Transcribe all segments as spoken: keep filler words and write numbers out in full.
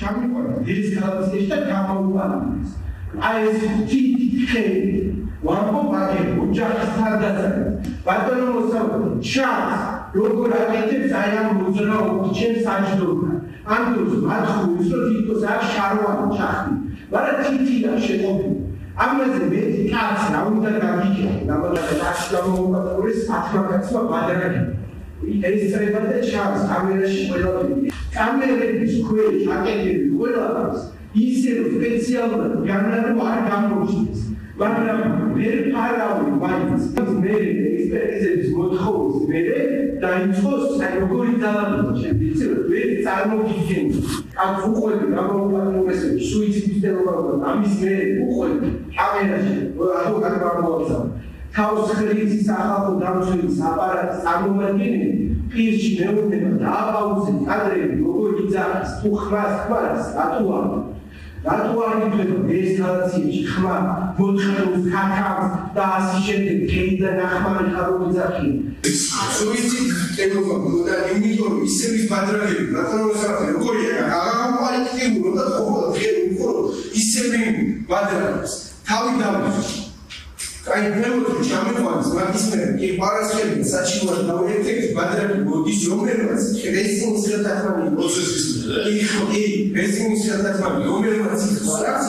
ჩამიყვანა ესკალაციაში და გამოუყენეს. აი ეს თითქე ვარბო ბაგე ოჯახთან დასაწყისად. ბატონო მოსწავლე ჩანს როგორ აკეთებს აი ამ მოძრაობას ჩემს საჯდომთან. ამ დროს მათ ხურის რომ თვითონ აქ შარვანი ჩახდი. მაგრამ თითია შეყოფილი. ამაზე მეტი კაც რა უნდა გაგიქეთო. ნაბადად აქ გამოუყენეს ათმაკაცმა ბადრაკი. ეს treba და ჩანს კამერაში ყველაფერი. კამერების ქვეშ აკეთებს ყველაფერს. ისე რომ სპეციალურად განარო არ გამოჩნდეს. მაგრამ მე ფარავი მაინც მე ექსპერტიზების მოთხოვნის მერე დაიწყოს აი როგორი ძალადობა შემიძლია რომ მე წარმოგიდგენთ ამ უყვები გამოუყენეს სუიციდის დელოგა ამის მე უყვები კამერაში ადვოკატ გამოვაცავ თავს ხრიზის ახალ დამცველის აპარატის წარმომადგენელი პირში მეუბნება დააბაუზეთ კადრები როგორ იძახის თუ ხმას ხმას რატოა რატო არ იგებო ესკალაციაში ხმა მოთხოვნს ქაქავს და ასე შემდეგ ქეიდა ნახმარი ხარობიძახი სუიციდ ტემპო და იმიტომ ისევ ბადრაგები ბატონოსახე როგორია აღარ და ხო ხო ისევ ბადრაგებს თავი დავიწყო აი ნეუტრ ჩამიყვანს მაგისმე კი პარასხელი საჩივარ დავერთებს ბადრაგი მოდის რომელმაც რესინგის რატახმანი პროცესის კი რესინგის რატახმანი რომელმაც ხარაც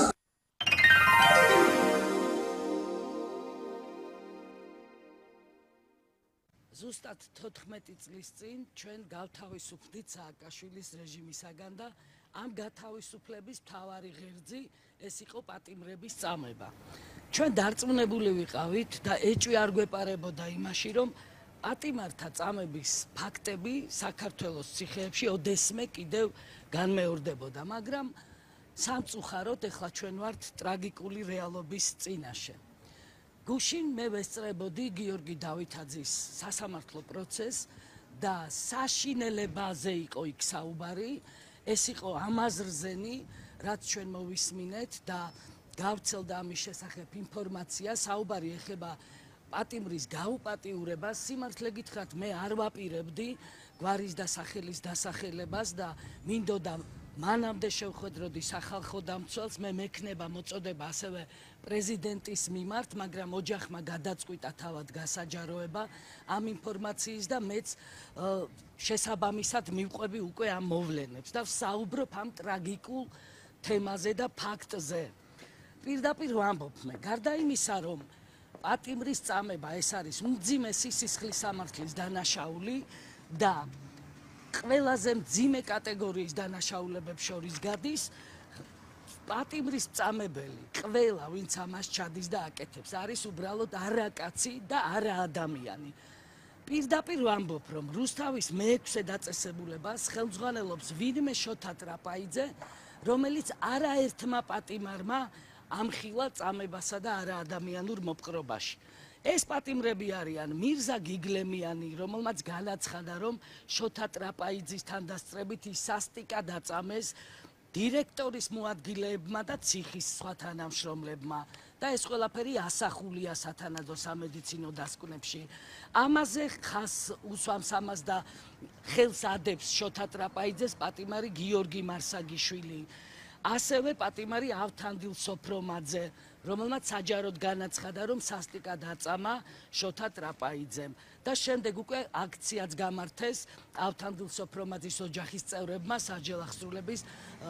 ზუსტად თოთხმეტი წლის წინ ჩვენ გავთავისუფლდით სააკაშვილის რეჟიმისაგან და ამ გათავისუფლების მთავარი ღერძი ეს იყო პატიმრების წამება. ჩვენ დარწმუნებული ვიყავით და ეჭვი არ გვეპარებოდა იმაში, რომ პატიმართა წამების ფაქტები საქართველოს ციხეებში ოდესმე კიდევ განმეორდებოდა, მაგრამ სამწუხაროდ ეხლა ჩვენ ვართ ტრაგიკული რეალობის წინაშე. გუშინ მე ვესწრებოდი გიორგი დავითაძის სასამართლო პროცესს და საშინელებაზე იყო იქ საუბარი, ეს იყო ამაზრზენი, რაც ჩვენ მოვისმინეთ და გავცელდა ამის შესახებ ინფორმაცია, საუბარი ეხება პატიმრის გაუპატიურებას, სიმართლე გითხრათ, მე არ ვაპირებდი გვარის და სახელის დასახელებას და მინდოდა მანამდე შევხვედროდი სახალხო დამცველს, მე მექნება მოწოდება ასევე პრეზიდენტის მიმართ, მაგრამ ოჯახმა გადაწყვიტა თავად გასაჯაროება ამ ინფორმაციის და მეც შესაბამისად მივყვები უკვე ამ მოვლენებს და ვსაუბრობ ამ ტრაგიკულ თემაზე და ფაქტზე. პირდაპირ ვამბობ მე, გარდა იმისა, რომ პატიმრის წამება ეს არის უმძიმესი სისხლის სამართლის დანაშაული და ყველაზე მძიმე კატეგორიის დანაშაულებებს შორის გადის, პატიმრის წამებელი, ყველა ვინც ამას ჩადის და აკეთებს, არის უბრალოდ არაკაცი და არა ადამიანი. პირდაპირ ვამბობ, რომ რუსთავის მეექვსე დაწესებულებას ხელმძღვანელობს ვინმე შოთა ტრაპაიძე, რომელიც არაერთმა პატიმარმა ამხილა წამებასა და არაადამიანურ მოპყრობაში. ეს პატიმრები არიან მირზა გიგლემიანი, რომელმაც განაცხადა, რომ შოთა ტრაპაიძის თანდასწრებით ის სასტიკად აწამეს დირექტორის მოადგილეებმა და ციხის სხვა თანამშრომლებმა და ეს ყველაფერი ასახულია სათანადო სამედიცინო დასკვნებში. ამაზე ხას უსვამს ამას და ხელს ადებს შოთა ტრაპაიძეს პატიმარი გიორგი მარსაგიშვილი. ასევე პატიმარი ავთანდილ სოფრომაძე, რომელმაც საჯაროდ განაცხადა, რომ სასტიკად აწამა შოთა ტრაპაიძემ და შემდეგ უკვე აქციაც გამართეს ავთანდილ სოფრომაძის ოჯახის წევრებმა საჯელ აღსრულების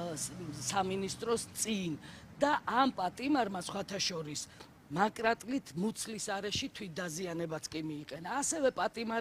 სამინისტროს წინ და ამ პატიმარმა სხვათა შორის მაკრატლით მუცლის არეში თვითდაზიანებაც კი მიიყენა. ასევე პატიმარი